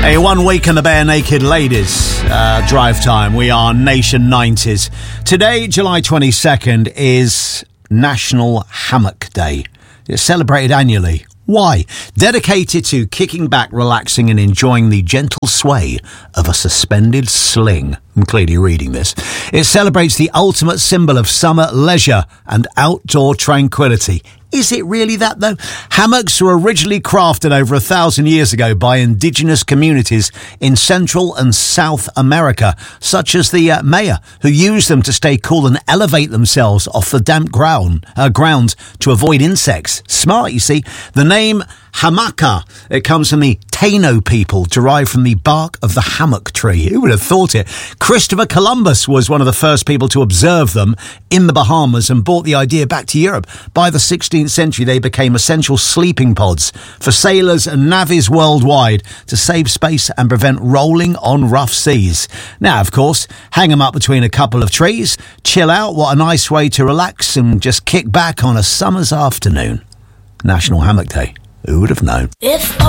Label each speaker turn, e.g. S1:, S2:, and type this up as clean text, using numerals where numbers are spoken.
S1: A 1 week in the Bare Naked Ladies drive time. We are Nation 90s. Today, July 22nd, is National Hammock Day. It's celebrated annually. Why? Dedicated to kicking back, relaxing and enjoying the gentle sway of a suspended sling. I'm clearly reading this. It celebrates the ultimate symbol of summer leisure and outdoor tranquility. Is it really that, though? Hammocks were originally crafted over 1,000 years ago by indigenous communities in Central and South America, such as the Maya, who used them to stay cool and elevate themselves off the damp ground to avoid insects. Smart, you see. The name hamaca, it comes from the Taino people, derived from the bark of the hammock tree. Who would have thought it? Christopher Columbus was one of the first people to observe them in the Bahamas and brought the idea back to Europe. By the 16th century, they became essential sleeping pods for sailors and navvies worldwide to save space and prevent rolling on rough seas. Now, of course, hang them up between a couple of trees, chill out. What a nice way to relax and just kick back on a summer's afternoon. National Hammock Day. Who would have known?